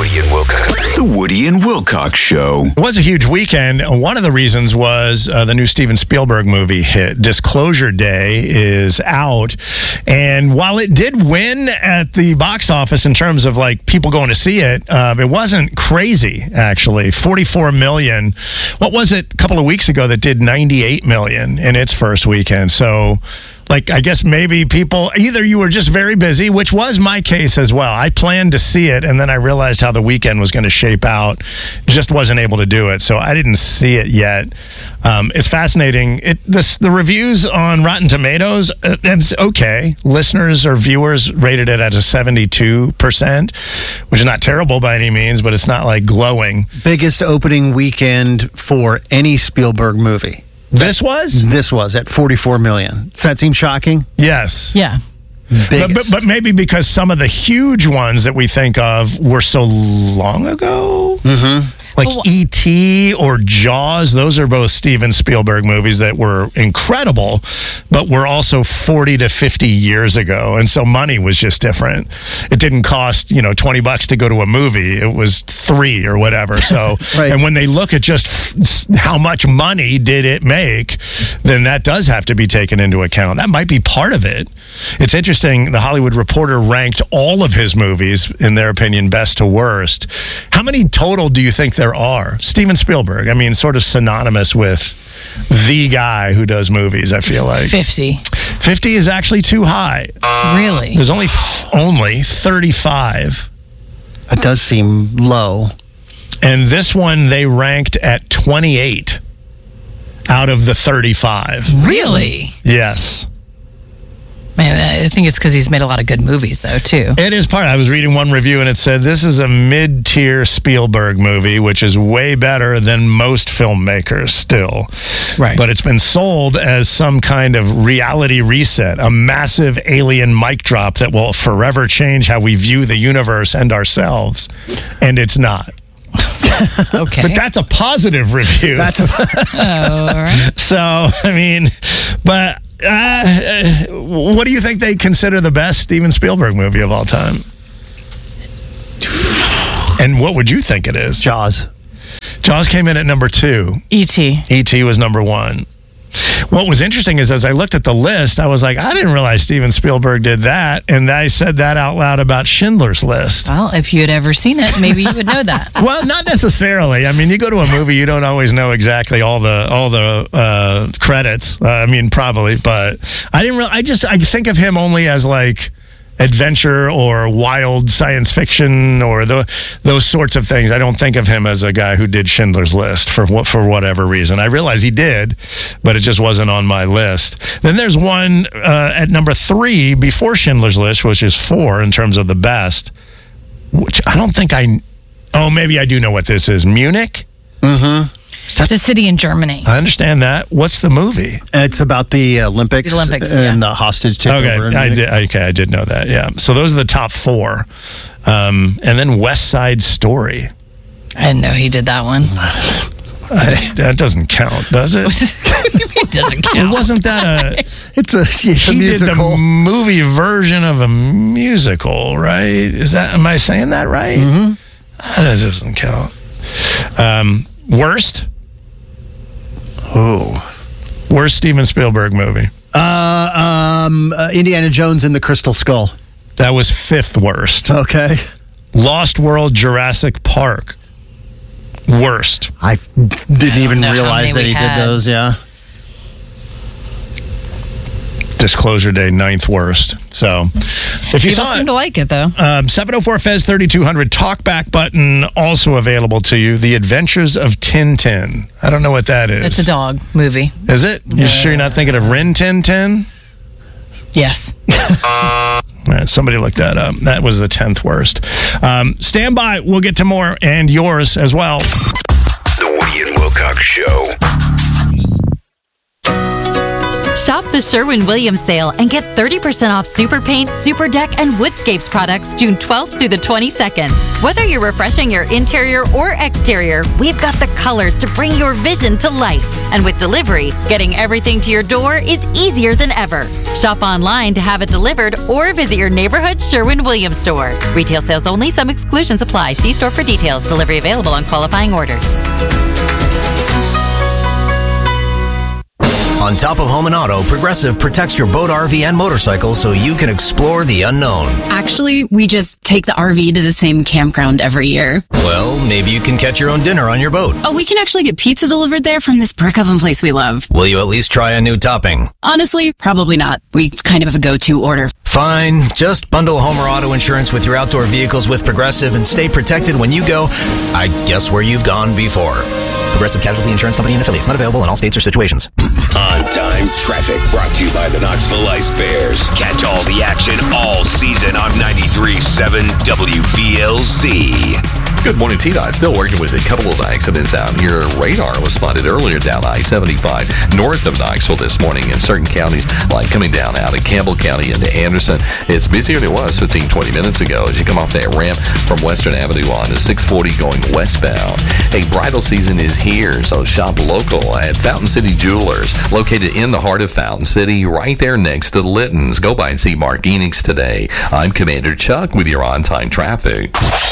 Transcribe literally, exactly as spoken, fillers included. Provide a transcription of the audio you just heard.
Woody and Wilcox. The Woody and Wilcox Show. It was a huge weekend. One of the reasons was uh, the new Steven Spielberg movie hit. Disclosure Day is out. And while it did win at the box office in terms of like people going to see it, uh, it wasn't crazy, actually. forty-four million. What was it a couple of weeks ago that did ninety-eight million in its first weekend? So, like, I guess maybe people, either you were just very busy, which was my case as well. I planned to see it, and then I realized how the weekend was going to shape out. Just wasn't able to do it, so I didn't see it yet. Um, it's fascinating. It this, the reviews on Rotten Tomatoes, uh, it's okay. Listeners or viewers rated it at a seventy-two percent, which is not terrible by any means, but it's not like glowing. Biggest opening weekend for any Spielberg movie. This was? This was at forty-four million. Does that seem shocking? Yes. Yeah. But, but, but maybe because some of the huge ones that we think of were so long ago. Mm-hmm. Like Well, E T or Jaws, those are both Steven Spielberg movies that were incredible, but were also forty to fifty years ago. And so money was just different. It didn't cost, you know, twenty bucks to go to a movie. It was three or whatever. So, Right. And when they look at just f- how much money did it make, then that does have to be taken into account. That might be part of it. It's interesting. The Hollywood Reporter ranked all of his movies, in their opinion, best to worst. How many total do you think there are? Steven Spielberg, I mean, sort of synonymous with the guy who does movies, I feel like. fifty. fifty is actually too high. Really? There's only only thirty-five. It does seem low. And this one they ranked at twenty-eight out of the thirty-five. Really? Yes. Man, I think it's because he's made a lot of good movies, though, too. It is part. I was reading one review and it said this is a mid-tier Spielberg movie, which is way better than most filmmakers still. Right. But it's been sold as some kind of reality reset, a massive alien mic drop that will forever change how we view the universe and ourselves. And it's not. Okay. But that's a positive review. That's a, Oh, all right. So, I mean, but uh, uh, what do you think they consider the best Steven Spielberg movie of all time? And what would you think it is? Jaws. Jaws came in at number two. E T. E T was number one. What was interesting is as I looked at the list, I was like, I didn't realize Steven Spielberg did that. And I said that out loud about Schindler's List. Well, if you had ever seen it, maybe you would know that. Well, not necessarily. I mean, you go to a movie, you don't always know exactly all the all the uh, credits. Uh, I mean, probably, but I didn't really. I just I think of him only as like adventure or wild science fiction or the, those sorts of things. I don't think of him as a guy who did Schindler's List for what for whatever reason. I realize he did, but it just wasn't on my list. Then there's one uh, at number three before Schindler's List, which is four in terms of the best, which I don't think I... Oh, maybe I do know what this is. Munich? Mm-hmm. It's a city in Germany. I understand that. What's the movie? It's about the Olympics, The Olympics, and yeah. the hostage takeover. Okay, I did. Okay, I did know that. Yeah. So those are the top four, um, and then West Side Story. I didn't know he did that one. I, that doesn't count, does it? What do you mean it doesn't count? Wasn't that a? It's a, it's a He did musical. the movie version of a musical, right? Is that? Am I saying that right? Mm-hmm. That doesn't count. Um, worst. Oh. Worst Steven Spielberg movie. Uh, um, uh, Indiana Jones and the Crystal Skull. That was fifth worst. Okay. Lost World Jurassic Park. Worst. I didn't I don't even know how realize that many he we did had. those, yeah. Disclosure Day, ninth worst. So, if you People saw seem it, to like it, though. um, seven oh four F E Z thirty-two hundred talkback button also available to you. The Adventures of Tintin. I don't know what that is. It's a dog movie. Is it? You sure you're not thinking of Rin Tin Tin? Yes. All right, somebody look that up. That was the tenth worst. Um, stand by. We'll get to more and yours as well. The Woody and Wilcox Show. Shop the Sherwin-Williams sale and get thirty percent off Super Paint, Super Deck, and Woodscapes products June twelfth through the twenty-second. Whether you're refreshing your interior or exterior, we've got the colors to bring your vision to life. And with delivery, getting everything to your door is easier than ever. Shop online to have it delivered or visit your neighborhood Sherwin-Williams store. Retail sales only. Some exclusions apply. See store for details. Delivery available on qualifying orders. On top of home and auto, Progressive protects your boat, R V, and motorcycle so you can explore the unknown. Actually, we just take the R V to the same campground every year. Well, maybe you can catch your own dinner on your boat. Oh, we can actually get pizza delivered there from this brick oven place we love. Will you at least try a new topping? Honestly, probably not. We kind of have a go-to order. Fine. Just bundle home or auto insurance with your outdoor vehicles with Progressive and stay protected when you go, I guess, where you've gone before. Progressive Casualty Insurance Company and affiliates. Not available in all states or situations. On-time traffic brought to you by the Knoxville Ice Bears. Catch all the action all season on ninety-three point seven W V L Z. Good morning, T-Dot. Still working with a couple of accidents out here. Radar was spotted earlier down I seventy-five north of Knoxville this morning in certain counties, like coming down out of Campbell County into Anderson. It's busier than it was fifteen, twenty minutes ago as you come off that ramp from Western Avenue on to six forty going westbound. Hey, bridal season is here, so shop local at Fountain City Jewelers, located in the heart of Fountain City, right there next to Litton's. Go by and see Mark Enix today. I'm Commander Chuck with your on-time traffic.